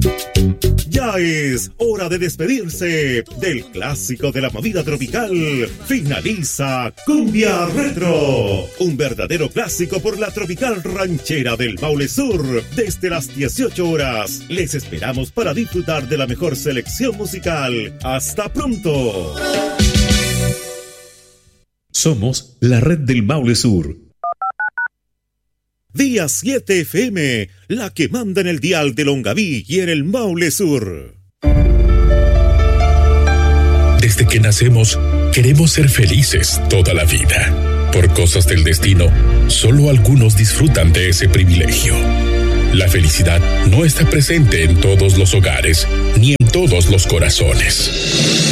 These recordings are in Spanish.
Ya es hora de despedirse del clásico de la movida tropical. Finaliza Cumbia Retro, un verdadero clásico por la tropical ranchera del Maule Sur. Desde las 18 horas les esperamos para disfrutar de la mejor selección musical. ¡Hasta pronto! Somos la red del Maule Sur. Día 7 FM, la que manda en el dial de Longaví y en el Maule Sur. Desde que nacemos, queremos ser felices toda la vida. Por cosas del destino, solo algunos disfrutan de ese privilegio. La felicidad no está presente en todos los hogares, ni en todos los corazones.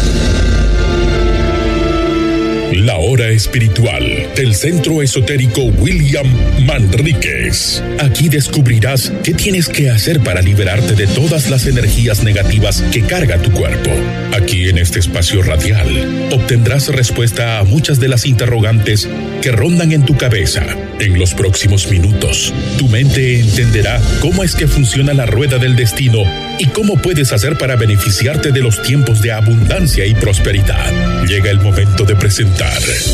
La hora espiritual del Centro Esotérico William Manríquez. Aquí descubrirás qué tienes que hacer para liberarte de todas las energías negativas que carga tu cuerpo. Aquí en este espacio radial obtendrás respuesta a muchas de las interrogantes que rondan en tu cabeza. En los próximos minutos, tu mente entenderá cómo es que funciona la rueda del destino y cómo puedes hacer para beneficiarte de los tiempos de abundancia y prosperidad. Llega el momento de presentar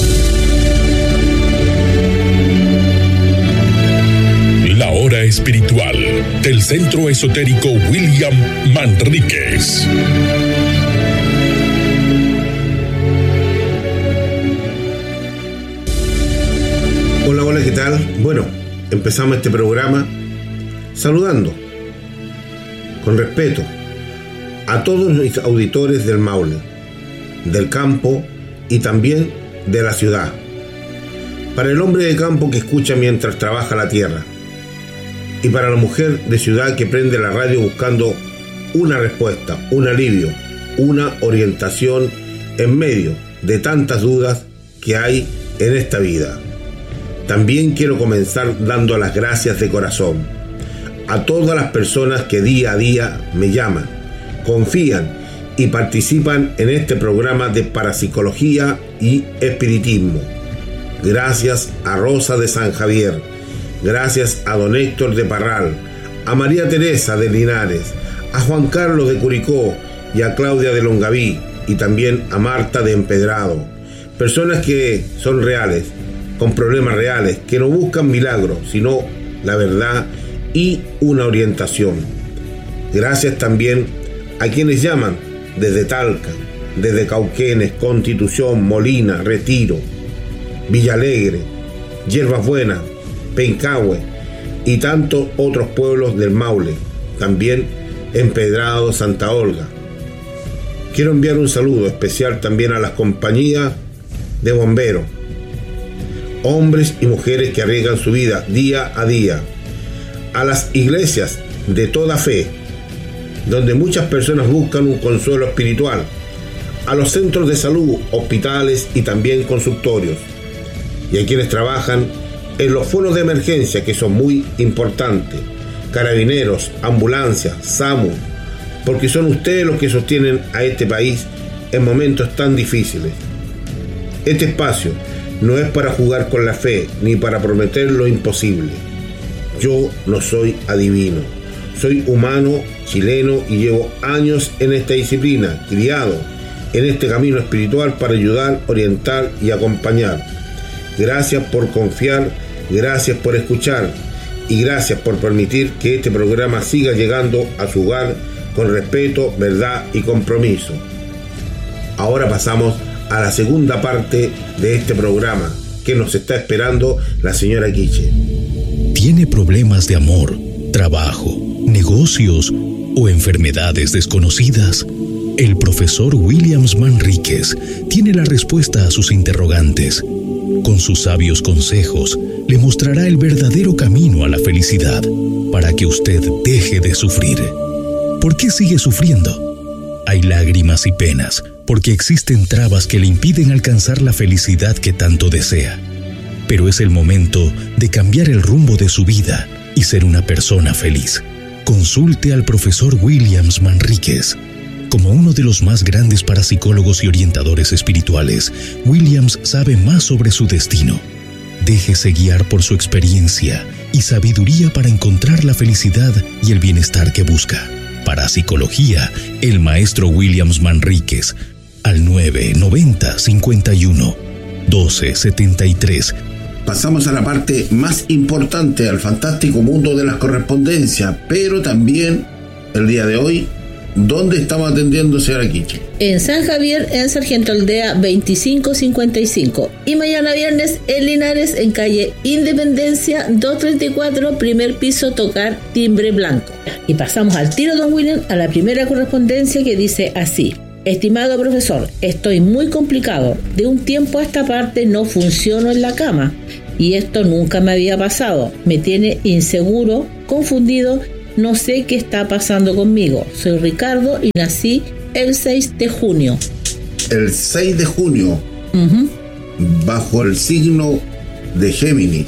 la hora espiritual del Centro Esotérico William Manríquez. Hola, ¿qué tal? Bueno, empezamos este programa saludando con respeto a todos los auditores del Maule, del campo y también de la ciudad. Para el hombre de campo que escucha mientras trabaja la tierra, y para la mujer de ciudad que prende la radio buscando una respuesta, un alivio, una orientación en medio de tantas dudas que hay en esta vida. También quiero comenzar dando las gracias de corazón a todas las personas que día a día me llaman, confían y participan en este programa de parapsicología y espiritismo. Gracias a Rosa de San Javier, gracias a don Héctor de Parral, a María Teresa de Linares, a Juan Carlos de Curicó y a Claudia de Longaví, y también a Marta de Empedrado. Personas que son reales, con problemas reales, que no buscan milagros, sino la verdad y una orientación. Gracias también a quienes llaman desde Talca, desde Cauquenes, Constitución, Molina, Retiro, Villalegre, Hierbas Buenas, Pencahue y tantos otros pueblos del Maule, también Empedrado, Santa Olga. Quiero enviar un saludo especial también a las compañías de bomberos, hombres y mujeres que arriesgan su vida día a día, a las iglesias de toda fe, donde muchas personas buscan un consuelo espiritual, a los centros de salud, hospitales y también consultorios, y a quienes trabajan en los foros de emergencia, que son muy importantes, carabineros, ambulancias, SAMU, porque son ustedes los que sostienen a este país en momentos tan difíciles. Este espacio no es para jugar con la fe ni para prometer lo imposible. Yo no soy adivino, soy humano, chileno, y llevo años en esta disciplina, criado en este camino espiritual para ayudar, orientar y acompañar. Gracias por confiar, gracias por escuchar y gracias por permitir que este programa siga llegando a su hogar con respeto, verdad y compromiso. Ahora pasamos a la segunda parte de este programa que nos está esperando la señora Quiche. ¿Tiene problemas de amor, trabajo, negocios o enfermedades desconocidas? El profesor William Manríquez tiene la respuesta a sus interrogantes. Con sus sabios consejos, le mostrará el verdadero camino a la felicidad para que usted deje de sufrir. ¿Por qué sigue sufriendo? Hay lágrimas y penas porque existen trabas que le impiden alcanzar la felicidad que tanto desea. Pero es el momento de cambiar el rumbo de su vida y ser una persona feliz. Consulte al profesor William Manríquez. Como uno de los más grandes parapsicólogos y orientadores espirituales, Williams sabe más sobre su destino. Déjese guiar por su experiencia y sabiduría para encontrar la felicidad y el bienestar que busca. Parapsicología, el maestro Williams Manríquez, al 990-51-1273. Pasamos a la parte más importante, al fantástico mundo de las correspondencias, pero también el día de hoy, ¿dónde estamos atendiendo, señora Quiche? En San Javier, en Sargento Aldea 2555. Y mañana viernes en Linares, en calle Independencia 234, primer piso, tocar timbre blanco. Y pasamos al tiro, don William, a la primera correspondencia, que dice así: estimado profesor, estoy muy complicado. De un tiempo a esta parte no funciono en la cama. Y esto nunca me había pasado. Me tiene inseguro, confundido. No sé qué está pasando conmigo. Soy Ricardo y nací el 6 de junio. El 6 de junio, bajo el signo de Géminis.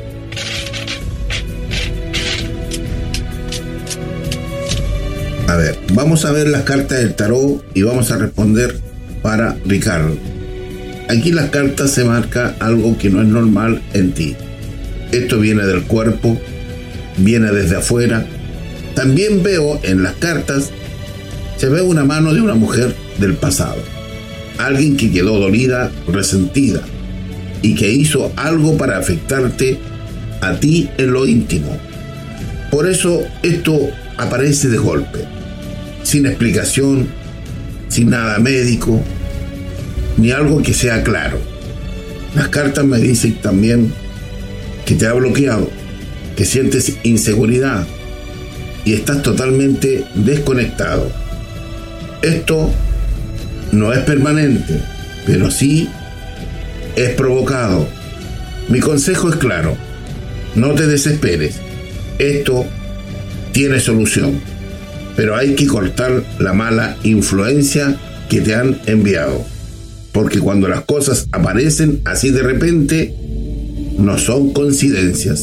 A ver, vamos a ver las cartas del tarot y vamos a responder para Ricardo. Aquí las cartas se marca algo que no es normal en ti. Esto viene del cuerpo, viene desde afuera. También veo en las cartas, se ve una mano de una mujer del pasado. Alguien que quedó dolida, resentida, y que hizo algo para afectarte a ti en lo íntimo. Por eso esto aparece de golpe, sin explicación, sin nada médico, ni algo que sea claro. Las cartas me dicen también que te ha bloqueado, que sientes inseguridad, y estás totalmente desconectado. Esto no es permanente, pero sí es provocado. Mi consejo es claro: no te desesperes. Esto tiene solución, pero hay que cortar la mala influencia que te han enviado, porque cuando las cosas aparecen así de repente, no son coincidencias.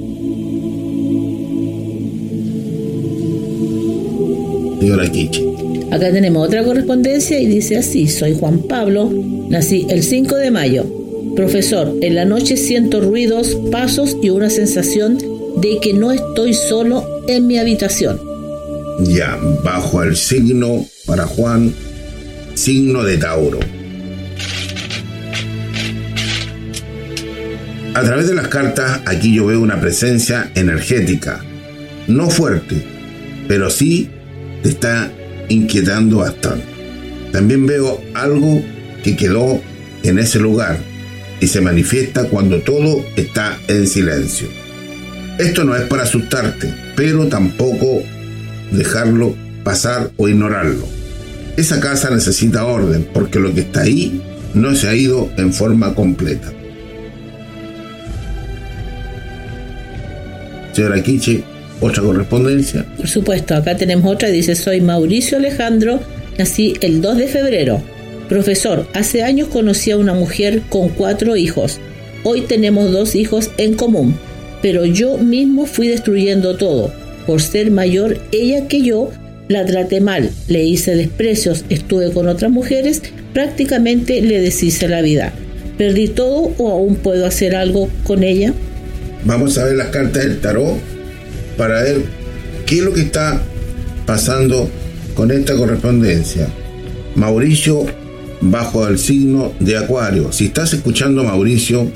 Señora Quiche. Acá tenemos otra correspondencia y dice así: soy Juan Pablo, nací el 5 de mayo. Profesor, en la noche siento ruidos, pasos y una sensación de que no estoy solo en mi habitación. Ya, bajo el signo, para Juan, signo de Tauro. A través de las cartas, aquí yo veo una presencia energética, no fuerte, pero sí te está inquietando bastante. También veo algo que quedó en ese lugar y se manifiesta cuando todo está en silencio. Esto no es para asustarte, pero tampoco dejarlo pasar o ignorarlo. Esa casa necesita orden, porque lo que está ahí no se ha ido en forma completa. Señora Quiche, ¿otra correspondencia? Por supuesto, acá tenemos otra. Dice: soy Mauricio Alejandro, nací el 2 de febrero. Profesor, hace años conocí a una mujer con 4 hijos. Hoy tenemos 2 hijos en común, pero yo mismo fui destruyendo todo. Por ser mayor ella que yo, la traté mal, le hice desprecios, estuve con otras mujeres, prácticamente le deshice la vida. ¿Perdí todo o aún puedo hacer algo con ella? Vamos a ver las cartas del tarot para ver qué es lo que está pasando con esta correspondencia. Mauricio, bajo el signo de Acuario. Si estás escuchando, Mauricio,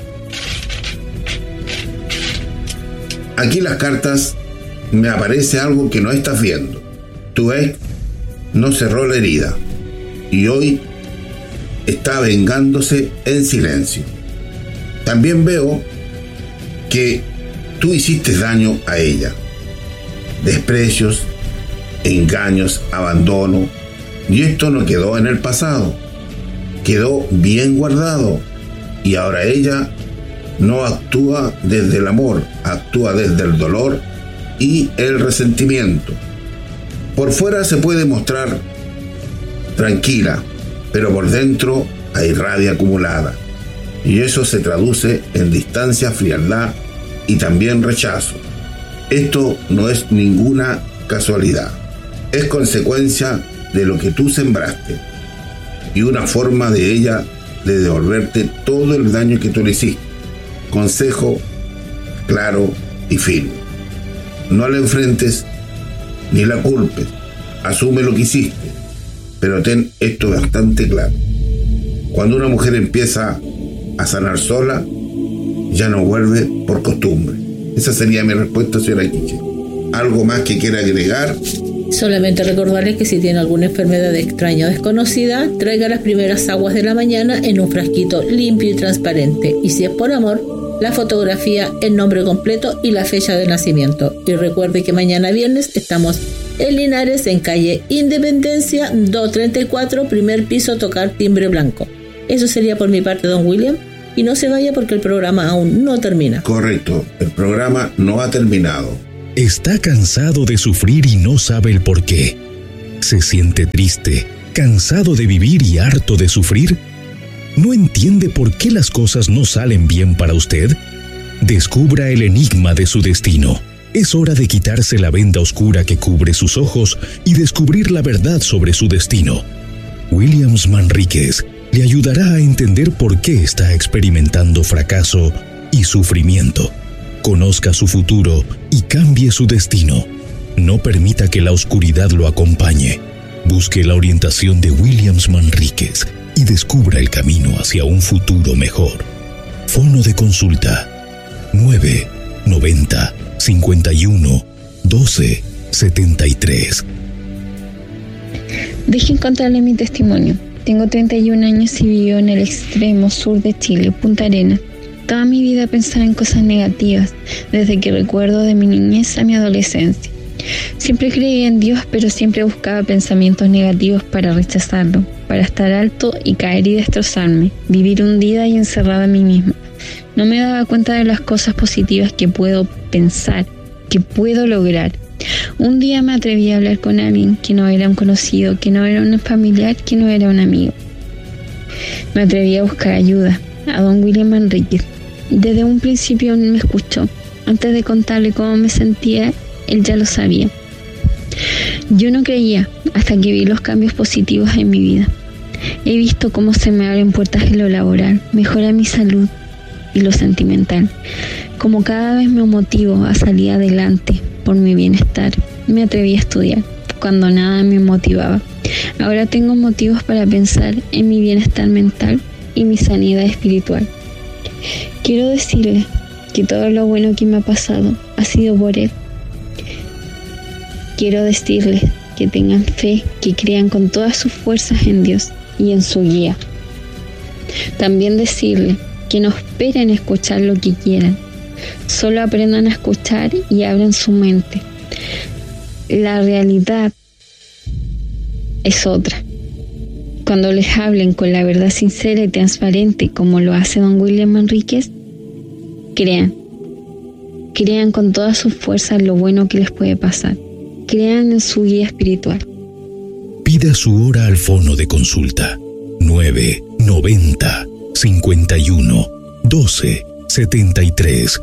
aquí las cartas me aparece algo que no estás viendo. Tu ex no cerró la herida y hoy está vengándose en silencio. También veo que tú hiciste daño a ella. Desprecios, engaños, abandono. Y esto no quedó en el pasado. Quedó bien guardado. Y ahora ella no actúa desde el amor, actúa desde el dolor y el resentimiento. Por fuera se puede mostrar tranquila, pero por dentro hay rabia acumulada. Y eso se traduce en distancia, frialdad y también rechazo. Esto no es ninguna casualidad. Es consecuencia de lo que tú sembraste y una forma de ella de devolverte todo el daño que tú le hiciste. Consejo claro y firme: no la enfrentes ni la culpes, asume lo que hiciste, pero ten esto bastante claro. Cuando una mujer empieza a sanar sola, ya no vuelve por costumbre. Esa sería mi respuesta, señora Quiche. ¿Algo más que quiera agregar? Solamente recordarles que si tiene alguna enfermedad extraña o desconocida, traiga las primeras aguas de la mañana en un frasquito limpio y transparente. Y si es por amor, la fotografía, el nombre completo y la fecha de nacimiento. Y recuerde que mañana viernes estamos en Linares, en calle Independencia 234, primer piso, tocar timbre blanco. Eso sería por mi parte, don William. Y no se vaya porque el programa aún no termina. Correcto, el programa no ha terminado. ¿Está cansado de sufrir y no sabe el por qué? ¿Se siente triste, cansado de vivir y harto de sufrir? ¿No entiende por qué las cosas no salen bien para usted? Descubra el enigma de su destino. Es hora de quitarse la venda oscura que cubre sus ojos y descubrir la verdad sobre su destino. Williams Manríquez le ayudará a entender por qué está experimentando fracaso y sufrimiento. Conozca su futuro y cambie su destino. No permita que la oscuridad lo acompañe. Busque la orientación de Williams Manríquez y descubra el camino hacia un futuro mejor. Fono de consulta 990 51 12 73. Dejen contarle mi testimonio. Tengo 31 años y vivo en el extremo sur de Chile, Punta Arenas. Toda mi vida pensaba en cosas negativas, desde que recuerdo de mi niñez a mi adolescencia. Siempre creía en Dios, pero siempre buscaba pensamientos negativos para rechazarlo, para estar alto y caer y destrozarme, vivir hundida y encerrada en mí misma. No me daba cuenta de las cosas positivas que puedo pensar, que puedo lograr. Un día me atreví a hablar con alguien que no era un conocido, que no era un familiar, que no era un amigo. Me atreví a buscar ayuda, a don William Manríquez. Desde un principio me escuchó. Antes de contarle cómo me sentía, él ya lo sabía. Yo no creía hasta que vi los cambios positivos en mi vida. He visto cómo se me abren puertas en lo laboral, mejora mi salud y lo sentimental. Como cada vez me motivo a salir adelante por mi bienestar. Me atreví a estudiar cuando nada me motivaba. Ahora tengo motivos para pensar en mi bienestar mental y mi sanidad espiritual. Quiero decirle que todo lo bueno que me ha pasado ha sido por él. Quiero decirles que tengan fe, que crean con todas sus fuerzas en Dios y en su guía. También decirles que no esperen escuchar lo que quieran. Solo aprendan a escuchar y abran su mente. La realidad es otra. Cuando les hablen con la verdad sincera y transparente, como lo hace don William Manríquez, crean con todas sus fuerzas lo bueno que les puede pasar. Crean en su guía espiritual. Pida su hora al fono de consulta 990 51 12 73.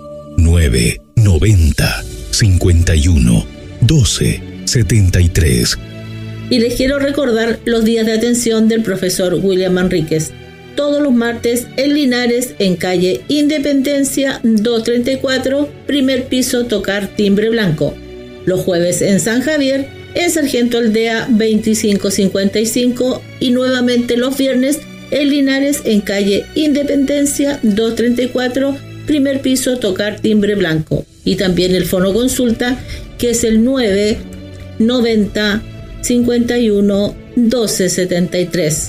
990 51 12 73. Y les quiero recordar los días de atención del profesor William Manríquez. Todos los martes en Linares, en calle Independencia 234, primer piso, tocar timbre blanco. Los jueves en San Javier, en Sargento Aldea 2555 y nuevamente los viernes en Linares, en calle Independencia 234, primer piso, tocar timbre blanco. Y también el fono consulta, que es el 990 51 12 73.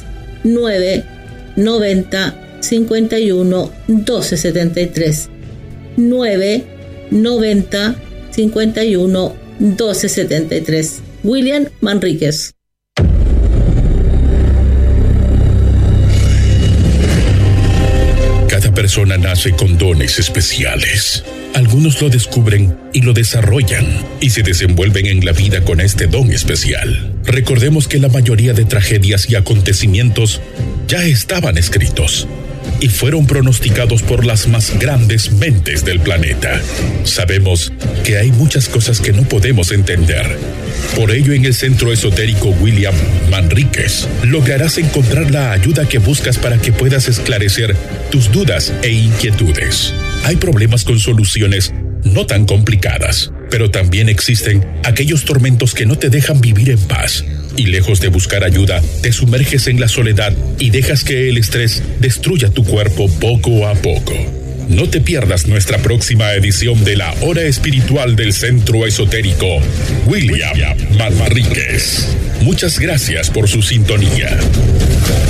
990 51 12 73. 990 51 12 73. William Manríquez. Cada persona nace con dones especiales. Algunos lo descubren y lo desarrollan y se desenvuelven en la vida con este don especial. Recordemos que la mayoría de tragedias y acontecimientos ya estaban escritos y fueron pronosticados por las más grandes mentes del planeta. Sabemos que hay muchas cosas que no podemos entender. Por ello, en el Centro Esotérico William Manríquez lograrás encontrar la ayuda que buscas para que puedas esclarecer tus dudas e inquietudes. Hay problemas con soluciones no tan complicadas, Pero también existen aquellos tormentos que no te dejan vivir en paz. Y lejos de buscar ayuda, te sumerges en la soledad y dejas que el estrés destruya tu cuerpo poco a poco. No te pierdas nuestra próxima edición de la Hora Espiritual del Centro Esotérico William Manríquez. Muchas gracias por su sintonía.